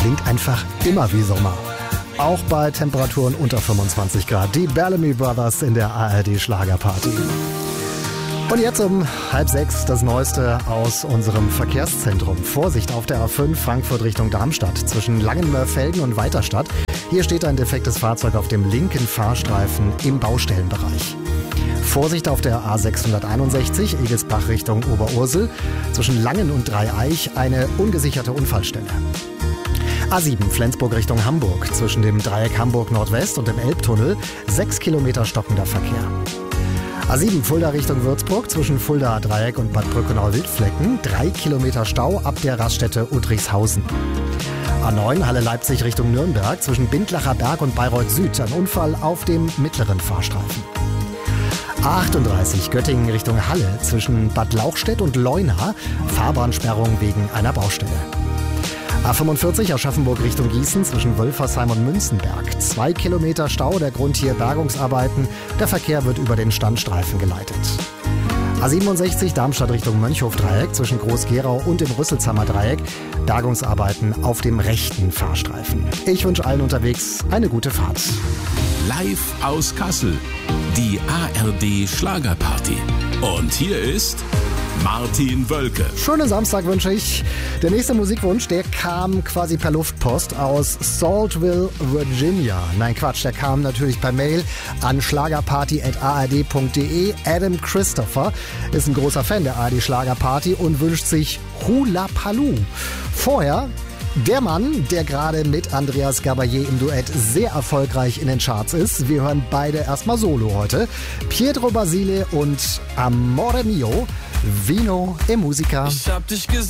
klingt einfach immer wie Sommer. Auch bei Temperaturen unter 25 Grad. Die Bellamy Brothers in der ARD Schlagerparty. Und jetzt um 5:30 das Neueste aus unserem Verkehrszentrum. Vorsicht auf der A5 Frankfurt Richtung Darmstadt zwischen Langenmörfelden und Weiterstadt. Hier steht ein defektes Fahrzeug auf dem linken Fahrstreifen im Baustellenbereich. Vorsicht auf der A661 Egelsbach Richtung Oberursel. Zwischen Langen und Dreieich eine ungesicherte Unfallstelle. A7 Flensburg Richtung Hamburg. Zwischen dem Dreieck Hamburg Nordwest und dem Elbtunnel 6 Kilometer stockender Verkehr. A7 Fulda Richtung Würzburg. Zwischen Fulda Dreieck und Bad Brückenau-Wildflecken 3 Kilometer Stau ab der Raststätte Udrichshausen. A9 Halle Leipzig Richtung Nürnberg. Zwischen Bindlacher Berg und Bayreuth Süd ein Unfall auf dem mittleren Fahrstreifen. A38 Göttingen Richtung Halle zwischen Bad Lauchstädt und Leuna Fahrbahnsperrung wegen einer Baustelle. A45 Aschaffenburg Richtung Gießen zwischen Wölfersheim und Münzenberg. 2 Kilometer Stau, der Grund hier Bergungsarbeiten. Der Verkehr wird über den Standstreifen geleitet. A67 Darmstadt Richtung Mönchhof-Dreieck zwischen Groß-Gerau und dem Rüsselsheimer Dreieck. Bergungsarbeiten auf dem rechten Fahrstreifen. Ich wünsche allen unterwegs eine gute Fahrt. Live aus Kassel, die ARD Schlagerparty. Und hier ist Martin Wölke. Schönen Samstag wünsche ich. Der nächste Musikwunsch, der kam quasi per Luftpost aus Saltville, Virginia. Nein, Quatsch, der kam natürlich per Mail an schlagerparty@ard.de. Adam Christopher ist ein großer Fan der ARD Schlagerparty und wünscht sich Hula Paloo. Vorher der Mann, der gerade mit Andreas Gabayé im Duett sehr erfolgreich in den Charts ist. Wir hören beide erstmal solo heute. Pietro Basile und Amore Mio, Vino e Musica. Ich hab dich gesehen.